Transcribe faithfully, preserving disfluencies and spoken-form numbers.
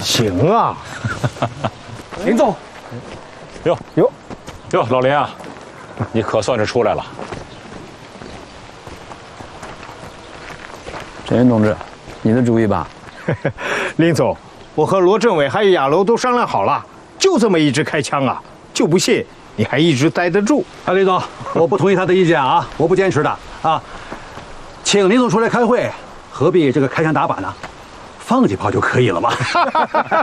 行啊， 林总， 哟哟哟，老林啊，你可算是出来了。 陈云同志，你的主意吧？ 林总，我和罗政委还有亚楼都商量好了，就这么一直开枪啊，就不信你还一直待得住。 哎，林总，我不同意他的意见啊，我不坚持的啊。请林总出来开会，何必这个开枪打靶呢？放几炮就可以了嘛。